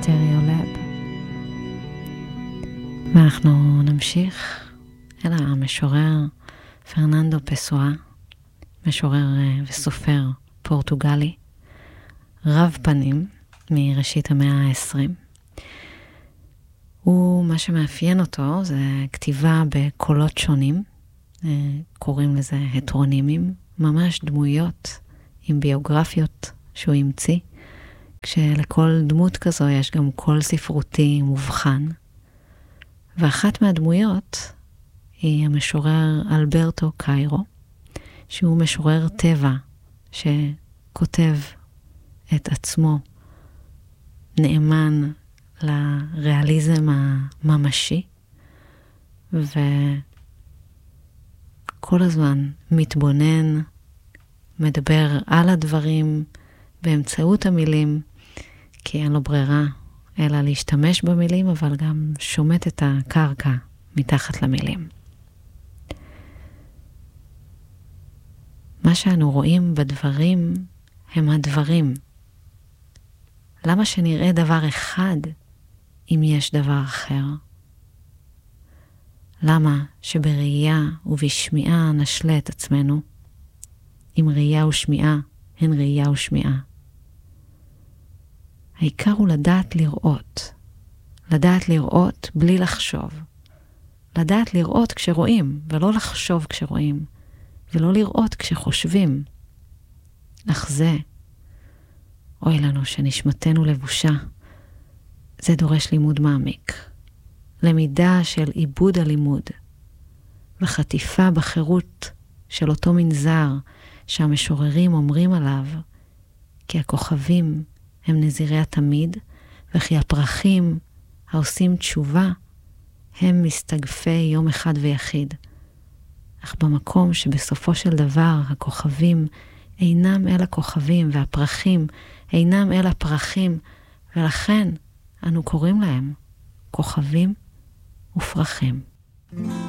סטריאולב. ואנחנו נמשיך אל המשורר פרננדו פסואה, משורר וסופר פורטוגלי, רב פנים מראשית המאה ה-20. ומה שמאפיין אותו זה כתיבה בקולות שונים, קוראים לזה הטרונימים, ממש דמויות עם ביוגרפיות שהוא המציא, כשלכל דמות כזו יש גם קול ספרותי מובחן. ואחת מהדמויות היא המשורר אלברטו קיירו, שהוא משורר טבע שכותב את עצמו נאמן לריאליזם הממשי, וכל הזמן מתבונן, מדבר על הדברים באמצעות המילים, כי אין לו ברירה אלא להשתמש במילים, אבל גם שומט את הקרקע מתחת למילים. מה שאנו רואים בדברים הם הדברים. למה שנראה דבר אחד אם יש דבר אחר? למה שבראייה ובשמיעה נשלה את עצמנו, אם ראייה ושמיעה הן ראייה ושמיעה? העיקר הוא לדעת לראות בלי לחשוב. לדעת לראות כשרואים, ולא לחשוב כשרואים, ולא לראות כשחושבים. אך זה, אוי לנו שנשמתנו לבושה, זה דורש לימוד מעמיק. למידה של עיבוד הלימוד, וחטיפה בחירות של אותו מנזר שהמשוררים אומרים עליו, כי הכוכבים הם נזירי התמיד, וכי הפרחים העושים תשובה הם מסתגפי יום אחד ויחיד. אך במקום שבסופו של דבר הכוכבים אינם אל הכוכבים, והפרחים אינם אל הפרחים, ולכן אנו קוראים להם כוכבים ופרחים.